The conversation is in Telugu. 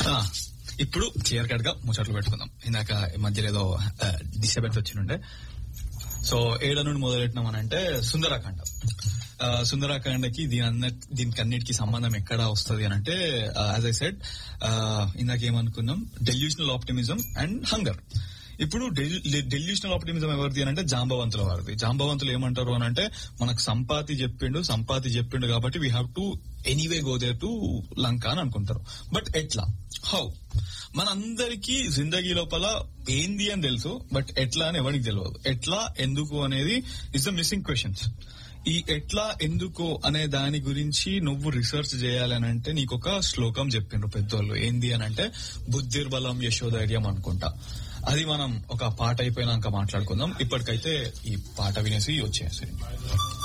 ఇప్పుడు క్లియర్ కట్ గా ముచ్చట్లు పెట్టుకుందాం. ఇందాక మధ్యలో ఏదో డిస్టర్బెన్స్ వచ్చిండే. సో ఏడ నుండి మొదలెట్టినాం అని అంటే సుందరాకాండ. సుందరాకాండకి దీనికి అన్నిటికీ సంబంధం ఎక్కడ వస్తుంది అని అంటే, యాజ్ ఐ సెడ్ ఇందాక ఏమనుకున్నాం, డెల్యూషనల్ ఆప్టిమిజం అండ్ హంగర్. ఇప్పుడు డెల్యూషనల్ ఆప్టిమిజం ఎవరిది అని అంటే జాంబవంతుల వారిది. జాంబవంతులు ఏమంటారు అని అంటే, మనకు సంపాతి చెప్పిండు కాబట్టి we have to anyway go there to లంక అని అనుకుంటారు. బట్ ఎట్లా, హౌ? మనందరికీ జిందగీ లోపల ఏంది అని తెలుసు, బట్ ఎట్లా అని ఎవరికి తెలియదు. ఎట్లా, ఎందుకు అనేది ఇస్ ద మిస్సింగ్ క్వశ్చన్స్. ఈ ఎట్లా, ఎందుకు అనే దాని గురించి నువ్వు రీసెర్చ్ చేయాలని అంటే నీకు ఒక శ్లోకం చెప్పిండ్రు పెద్దోళ్ళు. ఏంది అని అంటే, బుద్ధిర్బలం యశోధైర్యం అనుకుంటా. అది మనం ఒక పాట అయిపోయినాక మాట్లాడుకుందాం. ఇప్పటికైతే ఈ పాట వినేసి వచ్చేసి